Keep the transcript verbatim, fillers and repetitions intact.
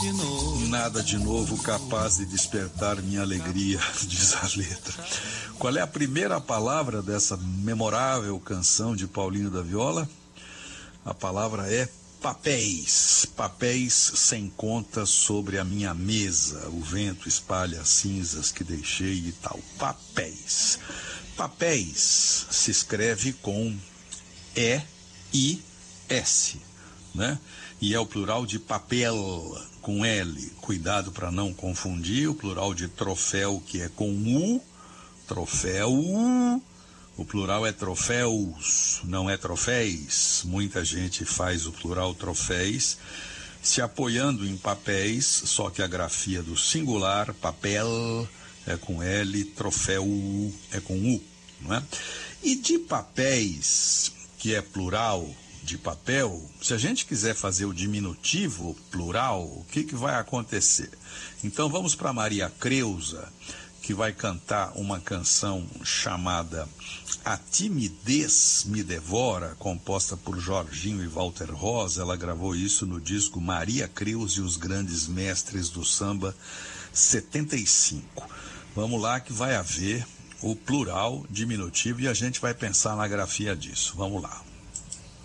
Nada de novo capaz de despertar minha alegria, diz a letra. Qual é a primeira palavra dessa memorável canção de Paulinho da Viola? A palavra é papéis. Papéis sem conta sobre a minha mesa. O vento espalha as cinzas que deixei e tal. Papéis. Papéis se escreve com E I S, né? E é o plural de papel, com L. Cuidado para não confundir. O plural de troféu, que é com U. Troféu. O plural é troféus, não é troféis. Muita gente faz o plural troféis, se apoiando em papéis, só que a grafia do singular, papel, é com L, troféu é com U, não é? E de papéis, que é plural de papel, se a gente quiser fazer o diminutivo plural, o que que vai acontecer? Então vamos para Maria Creuza, que vai cantar uma canção chamada A Timidez Me Devora, composta por Jorginho e Walter Rosa. Ela gravou isso no disco Maria Creuza e os Grandes Mestres do Samba, setenta e cinco. Vamos lá que vai haver o plural diminutivo e a gente vai pensar na grafia disso. Vamos lá.